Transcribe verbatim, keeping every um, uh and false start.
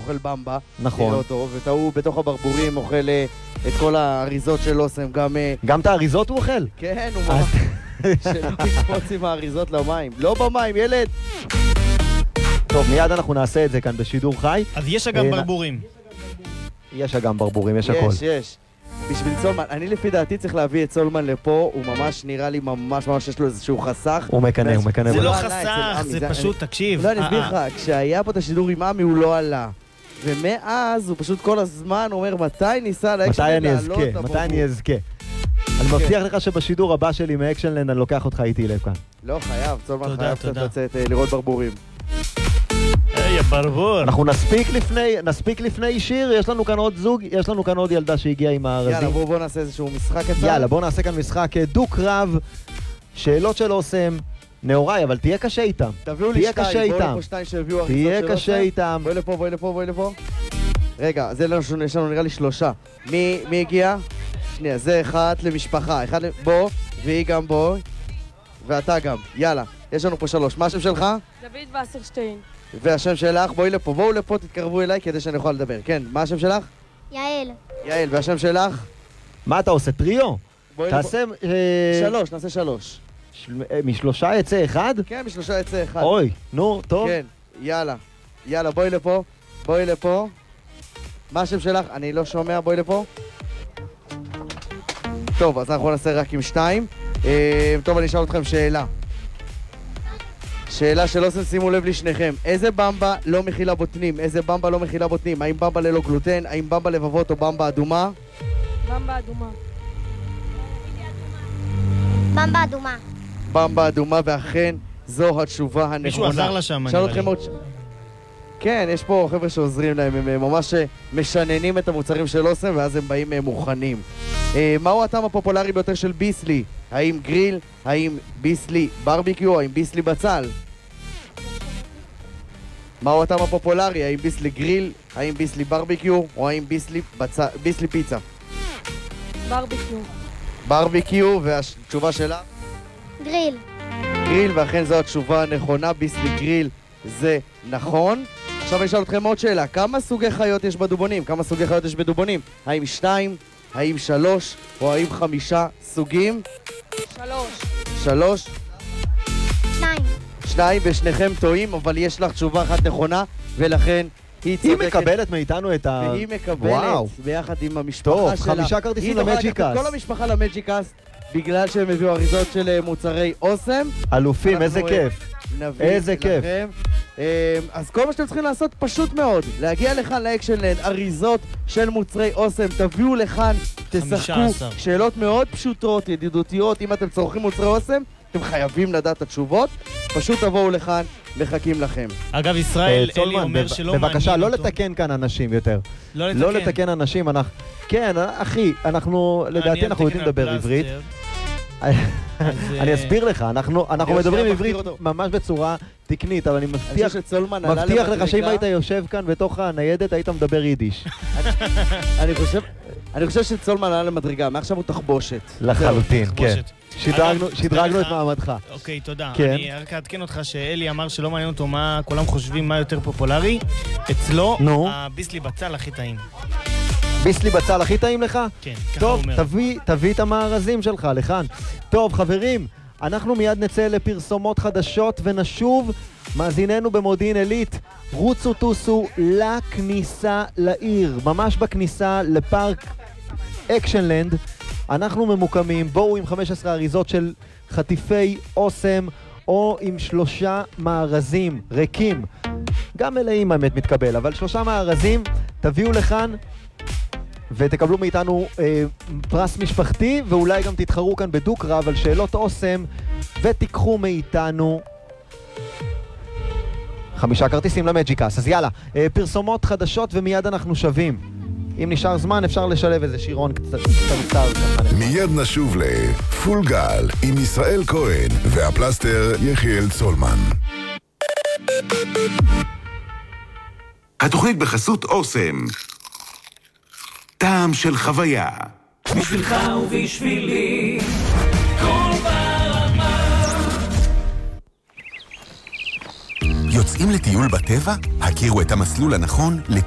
אוכל במבה. נכון. אותו, והוא בתוך הברבורים אוכל את כל האריזות של אוסם, גם... גם את האריזות הוא אוכל? כן, הוא ממש... שלא יקפוץ עם האריזות למים. לא במים, ילד! טוב, מיד אנחנו נעשה את זה כאן בשידור חי. אז יש אגם ברבורים. יש אגם ברבורים, יש הכל. יש, יש. בשביל סולמן, אני לפי דעתי צריך להביא את סולמן לפה, הוא ממש נראה לי ממש ממש יש לו איזשהו חסך. הוא מקנה, הוא מקנה. זה לא חסך, זה פשוט, תקשיב. לא, אני אסביר לך, כשהיה פה את השידור עם עמי הוא לא עלה. ומאז הוא פשוט כל הזמן אומר מתי ניסה לאקשנלנד לעלות. מתי אני אזכה, מתי אני אזכה. אני מבטיח לך שבשידור הבא שלי מאקשנלנד אני לוקח אותך איתי לכאן. לא, חייב, סולמן חייב קצת לצאת לראות ברבורים. היי, ברבור. אנחנו נספיק לפני, נספיק לפני שיר, יש לנו כאן עוד זוג, יש לנו כאן עוד ילדה שהגיעה עם הארזים. יאללה, בואו בוא נעשה איזשהו משחק קצר. יאללה, בואו נעשה כאן משחק דו-קרב, שאלות של אוסם, נאוריי, אבל תהיה קשה איתם. תביאו לי שתיים, בואו לפה שתיים שהביאו אריזות של אוסם. תהיה קשה איתם. בואי לפה, בואי לפה, בואי לפה. רגע, זה יש לנו נראה לי שלושה. מי, מי הגיע? שנייה, זה אחד למשפחה, אחד ל... בוא, והיא גם בוא, ואתה גם. יאללה, יש לנו פה שלוש. מה השם שלך? דוד וסרשטיין. והשם שלך, בואי לפה, בואו לפה, תתקרבו אליי כדי שאני אוכל לדבר. כן, מה השם שלך? יעל. יעל, והשם שלך? מה אתה עושה? טריו? תעשה... שלוש, נעשה שלוש. משלושה יצא אחד? כן, משלושה יצא אחד. אוי, נו, טוב. כן, יאללה. יאללה, בואי לפה, בואי לפה. מה השם שלך? אני לא שומע, בואי לפה. טוב, אז אנחנו נעשה רק עם שתיים. טוב, אני אשאל אתכם שאלה. שאלה שלא שימו לב לשניכם. איזה במבה לא מכילה בוטנים? איזה במבה לא מכילה בוטנים? האם במבה ללא גלוטן? האם במבה לבבות או במבה אדומה? במבה אדומה. במבה אדומה. במבה אדומה, ואכן זו התשובה הנכונה. מישהו עזר לה שם, שאל אתכם עוד... כן, יש פה חבר'ה שעוזרים להם, הם ממש משננים את המוצרים של אוסם ואז הם באים מוכנים. מהו הטעם הפופולרי ביותר של ביסלי? האם גריל? האם ביסלי ברביקיו? האם ביסלי בצל? מהו הטעם הפופולרי? האם ביסלי גריל? האם ביסלי ברביקיו? או האם ביסלי בצל... ביסלי פיצה? ברביקיו. ברביקיו, והתשובה שלה? גריל. גריל, ואכן זו התשובה הנכונה, ביסלי גריל זה נכון. עכשיו אני אשאל אתכם עוד שאלה, כמה סוגי חיות יש בדובונים? כמה סוגי חיות יש בדובונים? האם שתיים, האם שלוש, או האם חמישה סוגים? שלוש. שלוש? שניים. שניים, ושניכם טועים, אבל יש לך תשובה אחת נכונה, ולכן היא צודקת. היא מקבלת מאיתנו את ה... והיא מקבלת וואו. ביחד עם המשפחה טוב, שלה. חמישה כרטיסים היא תוכל למג'יקאסט. לקחת כל המשפחה למג'יקאסט, בגלל שהם הביאו אריזות של מוצרי אוסם. אלופים, איזה כיף. איזה כיף. אז כל מה שאתם צריכים לעשות פשוט מאוד, להגיע לכאן לאקשנלנד, אריזות של מוצרי אוסם, תביאו לכאן, תשחקו, שאלות מאוד פשוטות, ידידותיות, אם אתם צורכים מוצרי אוסם, אתם חייבים לדעת את התשובות, פשוט תבואו לכאן, מחכים לכם. אגב, ישראל, אלי אומר שלא מעניין אותו. בבקשה, לא לתקן כאן אנשים יותר. לא לתקן. לא לתקן אנשים, כן, אחי, אנחנו, לדעתי אנחנו יודעים לדבר עברית. אני אסביר לך, אנחנו מדברים עברית ממש בצורה תקנית, אבל אני מבטיח לך שאם היית יושב כאן בתוך הניידת, היית מדבר יידיש. אני חושב שצולמן עלה למדרגה, מעכשיו הוא תחבושת. לחלוטין, כן. שדרגנו את מעמדך. אוקיי, תודה. אני רק אעדכן אותך שאלי אמר שלא מעניין אותו מה כולם חושבים מה יותר פופולרי. אצלו, הביסלי בצל הכי טעים. ביסלי בצל הכי טעים לך? כן, ככה הוא אומר. טוב, תביא, תביא את המארזים שלך לכאן. טוב, חברים, אנחנו מיד נצא לפרסומות חדשות ונשוב. מאזיננו במודיעין עילית, רוצו טוסו לכניסה לעיר. ממש בכניסה לפארק אקשנלנד. אנחנו ממוקמים, בואו עם חמש עשרה אריזות של חטיפי אוסם, או עם שלושה מארזים ריקים. גם מלאים האמת מתקבל, אבל שלושה מארזים, תביאו לכאן. ותקבלו מאיתנו אה, פרס משפחתי, ואולי גם תתחרו כאן בדו-קרב על שאלות אוסם, ותיקחו מאיתנו חמישה כרטיסים למג'יקאסט. אז יאללה, אה, פרסומות חדשות ומיד אנחנו שווים. אם נשאר זמן אפשר לשלב איזה שירון קצת קצר. מיד נשוב לפול גל עם ישראל כהן והפלסטר יחיאל צולמן. התוכנית בחסות אוסם. טעם של חוויה. בשבילך ובשבילי כל ברמה. יוצאים לטיול בטבע? הכירו את המסלול הנכון